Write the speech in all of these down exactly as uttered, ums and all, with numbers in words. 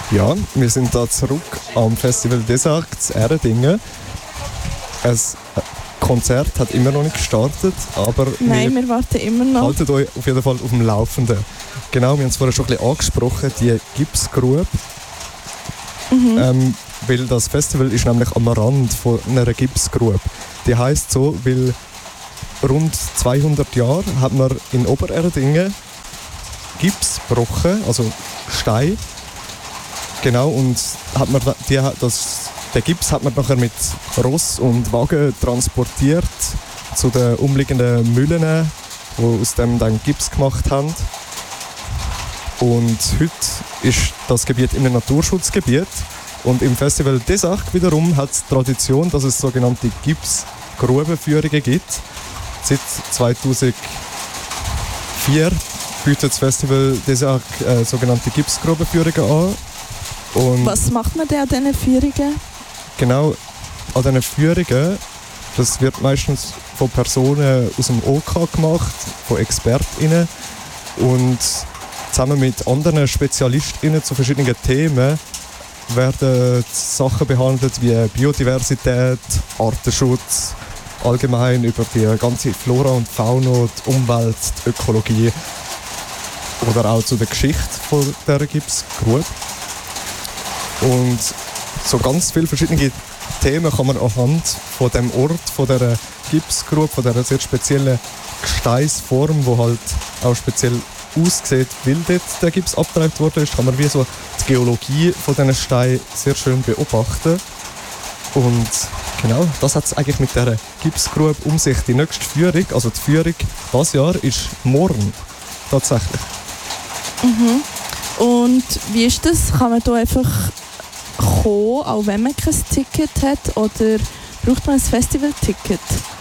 Ja, wir sind da zurück am Festival des Arts Erdingen. Ein Konzert hat immer noch nicht gestartet, aber Nein, wir, wir warten immer noch. Haltet euch auf jeden Fall auf dem Laufenden. Genau, wir haben es vorher schon ein bisschen angesprochen, die Gipsgrube. Mhm. Ähm, weil das Festival ist nämlich am Rand von einer Gipsgrube. Die heisst so, weil rund zweihundert Jahre hat man in Obererdingen Gips gebrochen, also Stein. Genau, und hat man die, das, den Gips hat man nachher mit Ross und Wagen transportiert zu den umliegenden Mühlen, die aus dem dann Gips gemacht haben. Und heute ist das Gebiet in einem Naturschutzgebiet. Und im Festival des Arcs wiederum hat es die Tradition, dass es sogenannte Gipsgrubenführungen gibt. Seit zweitausendvier bietet das Festival des Arcs äh, sogenannte Gipsgrubenführungen an. Und was macht man denn an diesen Führungen? Genau, an diesen Führungen, das wird meistens von Personen aus dem O K gemacht, von ExpertInnen. Und zusammen mit anderen SpezialistInnen zu verschiedenen Themen werden Sachen behandelt wie Biodiversität, Artenschutz, allgemein über die ganze Flora und Fauna, die Umwelt, die Ökologie oder auch zu der Geschichte von dieser Gipsgrube. Und so ganz viele verschiedene Themen kann man anhand von dem Ort, von dieser Gipsgrube, von dieser sehr speziellen Gesteinsform, die halt auch speziell aussieht, weil dort der Gips abgetragen worden ist, kann man wie so die Geologie von diesen Steinen sehr schön beobachten. Und genau, das hat es eigentlich mit dieser Gipsgrube um sich. Die nächste Führung, also die Führung dieses Jahr, ist morgen tatsächlich. Mhm. Und wie ist das? Kann man da einfach kommen, auch wenn man kein Ticket hat, oder braucht man ein Festivalticket?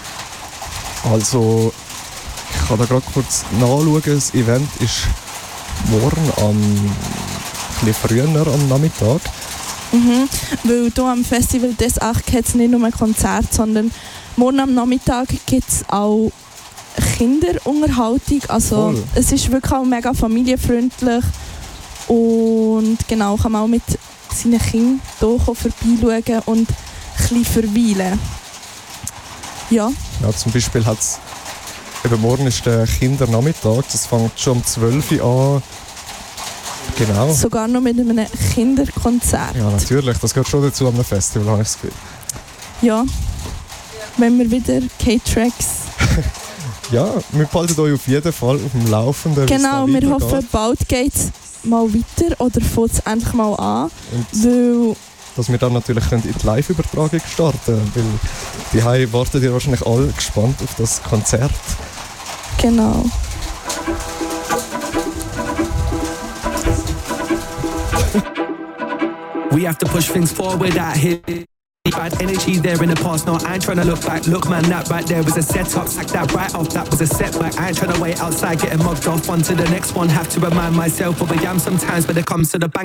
Also, ich kann da gerade kurz nachschauen. Das Event ist morgen am, ein bisschen früher am Nachmittag. Mhm. Weil hier am Festival des Arcs hat es nicht nur ein Konzert, sondern morgen am Nachmittag gibt es auch Kinderunterhaltung. Also Voll. Es ist wirklich auch mega familienfreundlich und genau, kann man auch mit seinen Kindern hier vorbeischauen und ein bisschen verweilen. Ja. Ja, zum Beispiel hat es eben morgen ist der Kindernachmittag, das fängt schon um zwölf Uhr an. Genau. Sogar noch mit einem Kinderkonzert. Ja, natürlich, das gehört schon dazu am Festival, habe ich das Gefühl. Ja, wenn wir wieder K-Tracks. Ja, wir behalten euch auf jeden Fall auf dem Laufenden. Genau, wir hoffen, bald geht es mal weiter oder fängt es endlich mal an. Und weil dass wir dann natürlich in die Live-Übertragung starten können, weil die Hause warten ihr wahrscheinlich alle gespannt auf das Konzert. Genau. We have to push things forward out here. Bad energy there in the past, no, I ain't trying to look back. Look man, that right there was a setup. Sack that right off, that was a setback. I ain't trying to wait outside, getting mugged off. On to the next one, have to remind myself of I am sometimes. But it comes to the bang.